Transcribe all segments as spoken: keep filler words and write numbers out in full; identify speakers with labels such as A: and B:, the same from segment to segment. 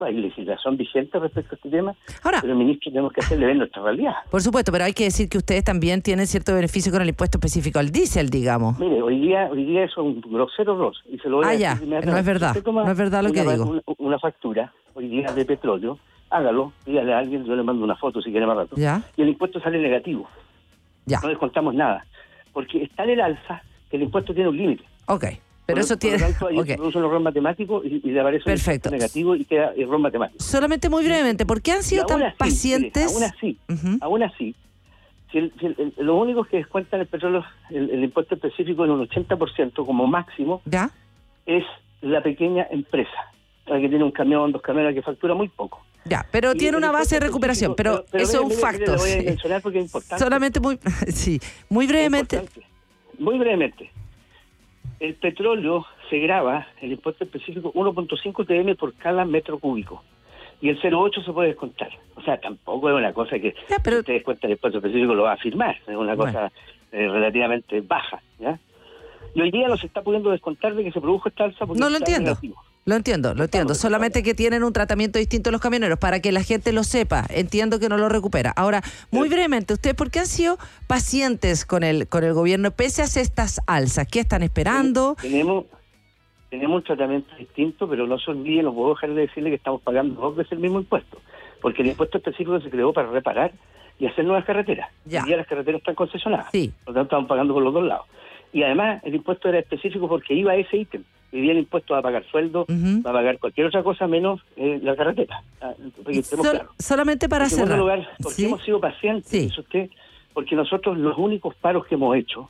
A: Hay legislación vigente respecto a este tema,
B: Ahora,
A: pero el ministro tenemos que hacerle ver nuestra realidad.
B: Por supuesto, pero hay que decir que ustedes también tienen cierto beneficio con el impuesto específico al diésel, digamos.
A: Mire, hoy día hoy día eso es un grosero error, y se lo voy
B: Ah,
A: a
B: ya,
A: decir inmediatamente.
B: no es verdad,
A: Si usted toma
B: no es verdad lo que
A: una,
B: digo.
A: Una, una factura hoy día de petróleo, hágalo, dígale a alguien, yo le mando una foto si quiere más rato,
B: Ya.
A: y el impuesto sale negativo.
B: Ya.
A: No descontamos nada, porque está en el alza que el impuesto tiene un límite.
B: Ok, pero
A: Por-
B: eso tiene...
A: Por lo tanto, ahí
B: okay.
A: se produce un error matemático y, y le aparece
B: Perfecto.
A: un impuesto negativo y queda error matemático.
B: Solamente muy brevemente, ¿por qué han sido
A: Y
B: tan
A: aún así,
B: pacientes?
A: mire, aún así,
B: Ujú.
A: aún así, si el, si el, el, lo único que descuentan el petróleo, el, el impuesto específico en un ochenta por ciento como máximo,
B: ¿Ya?
A: es la pequeña empresa, la que tiene un camión, dos camiones, que factura muy poco.
B: Ya, pero
A: Y
B: tiene
A: el
B: una base de
A: impuesto
B: recuperación, pero,
A: específico- pero
B: eso es un
A: mire, mire, mire,
B: facto.
A: le voy a
B: sí.
A: mencionar porque es importante.
B: Solamente muy... sí, muy brevemente...
A: Es importante. Muy brevemente. El petróleo se grava, el impuesto específico, uno punto cinco T M por cada metro cúbico. Y el cero punto ocho se puede descontar. O sea, tampoco es una cosa que
B: Ya, pero-
A: si usted descuenta el impuesto específico lo va a firmar. Es una
B: Bueno.
A: cosa eh, relativamente baja, ¿ya? Y hoy día no se está pudiendo descontar de que se produjo esta alza porque
B: No lo
A: está
B: entiendo.
A: negativo.
B: Lo entiendo, lo entiendo. Solamente que tienen un tratamiento distinto los camioneros, para que la gente lo sepa. Entiendo que no lo recupera. Ahora, muy brevemente, ¿ustedes por qué han sido pacientes con el con el gobierno pese a estas alzas? ¿Qué están esperando?
A: Tenemos tenemos un tratamiento distinto, pero no se olvide, no puedo dejar de decirle que estamos pagando dos veces el mismo impuesto, porque el impuesto específico se creó para reparar y hacer nuevas carreteras.
B: Ya.
A: Hoy día las carreteras están concesionadas,
B: Sí.
A: por lo tanto estamos pagando por los dos lados. Y además el impuesto era específico porque iba a ese ítem. Hoy día el impuesto va a pagar sueldo,
B: Ujú.
A: va a pagar cualquier otra cosa menos eh, la carretera. Ah, porque estemos
B: Sol-
A: claros.
B: solamente para
A: En segundo
B: cerrar.
A: lugar, porque
B: ¿Sí?
A: hemos sido pacientes,
B: Sí.
A: dice usted, porque nosotros los únicos paros que hemos hecho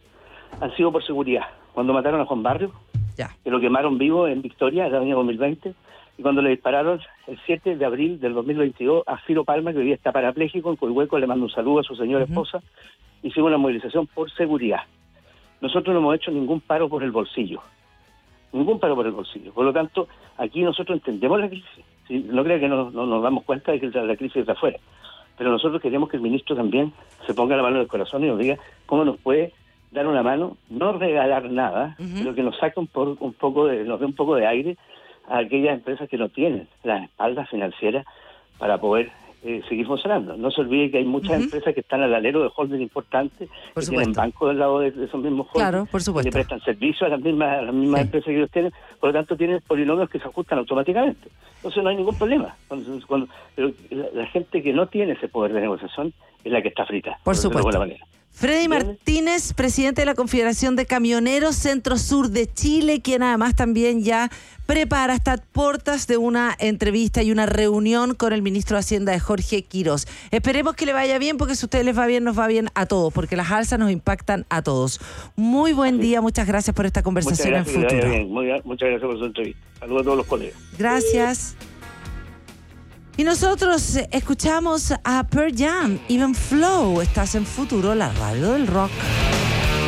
A: han sido por seguridad. Cuando mataron a Juan Barrios,
B: Ya.
A: que lo quemaron vivo en Victoria el año dos mil veinte, y cuando le dispararon el siete de abril del dos mil veintidós a Ciro Palma, que hoy día está parapléjico, en Coihueco, le mando un saludo a su señora
B: Ujú.
A: esposa, hicimos una movilización por seguridad. Nosotros no hemos hecho ningún paro por el bolsillo, ningún paro por el bolsillo. Por lo tanto, aquí nosotros entendemos la crisis. ¿Sí? No creo que no, no nos damos cuenta de que la crisis está afuera, pero nosotros queremos que el ministro también se ponga la mano en el corazón y nos diga cómo nos puede dar una mano, no regalar nada,
B: Ujú.
A: pero que nos saque un, por, un poco de, nos dé un poco de aire a aquellas empresas que no tienen las espaldas financieras para poder eh, seguir funcionando. No se olvide que hay muchas
B: Ujú.
A: empresas que están al alero de holding importantes,
B: Por
A: que tienen
B: supuesto.
A: bancos del lado de, de esos mismos holdings,
B: Claro, por supuesto.
A: que le prestan servicio a las mismas, a las mismas
B: Sí.
A: empresas que ellos tienen, por lo tanto tienen polinomios que se ajustan automáticamente. Entonces no hay ningún problema. Cuando, cuando- pero la, la gente que no tiene ese poder de negociación es la que está frita.
B: Por
A: decirlo de
B: supuesto.
A: alguna manera.
B: Freddy
A: Bien.
B: Martínez, presidente de la Confederación de Camioneros Centro-Sur de Chile, quien además también ya prepara, está a puertas de una entrevista y una reunión con el ministro de Hacienda, de Jorge Quirós. Esperemos que le vaya bien, porque si a ustedes les va bien, nos va bien a todos, porque las alzas nos impactan a todos. Muy buen día, muchas gracias por esta
A: Muchas
B: conversación
A: gracias,
B: en
A: que le vaya
B: Futuro.
A: bien. Muy- muchas gracias por su entrevista. Saludos a todos los colegas.
B: Gracias. Y nosotros eh, escuchamos a Pearl Jam, Even Flow. Estás en Futuro, la radio del rock.